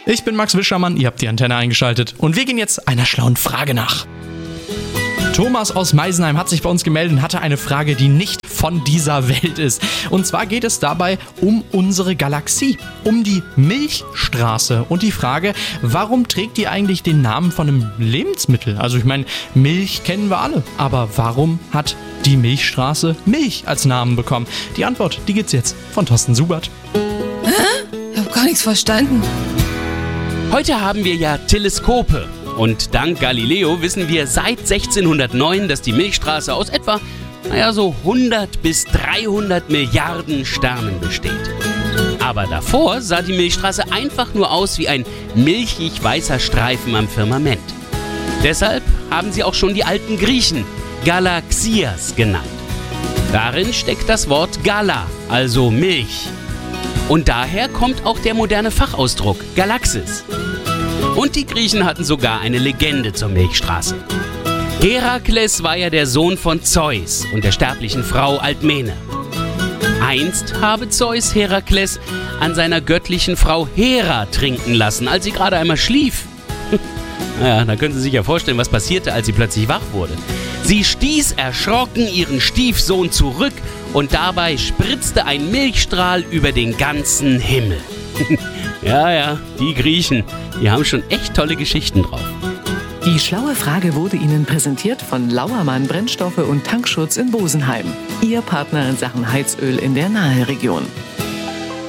Ich bin Max Wischermann, ihr habt die Antenne eingeschaltet und wir gehen jetzt einer schlauen Frage nach. Thomas aus Meisenheim hat sich bei uns gemeldet und hatte eine Frage, die nicht von dieser Welt ist. Und zwar geht es dabei um unsere Galaxie, um die Milchstraße und die Frage, warum trägt die eigentlich den Namen von einem Lebensmittel? Also ich meine, Milch kennen wir alle, aber warum hat die Milchstraße Milch als Namen bekommen? Die Antwort, die gibt's jetzt von Thorsten Subert. Ich habe gar nichts verstanden. Heute haben wir ja Teleskope und dank Galileo wissen wir seit 1609, dass die Milchstraße aus etwa, so 100 bis 300 Milliarden Sternen besteht. Aber davor sah die Milchstraße einfach nur aus wie ein milchig weißer Streifen am Firmament. Deshalb haben sie auch schon die alten Griechen Galaxias genannt. Darin steckt das Wort Gala, also Milch. Und daher kommt auch der moderne Fachausdruck Galaxis. Und die Griechen hatten sogar eine Legende zur Milchstraße. Herakles war ja der Sohn von Zeus und der sterblichen Frau Alkmene. Einst habe Zeus Herakles an seiner göttlichen Frau Hera trinken lassen, als sie gerade einmal schlief. Da können Sie sich ja vorstellen, was passierte, als sie plötzlich wach wurde. Sie stieß erschrocken ihren Stiefsohn zurück und dabei spritzte ein Milchstrahl über den ganzen Himmel. Ja, die Griechen, die haben schon echt tolle Geschichten drauf. Die schlaue Frage wurde Ihnen präsentiert von Lauermann Brennstoffe und Tankschutz in Bosenheim. Ihr Partner in Sachen Heizöl in der Naheregion.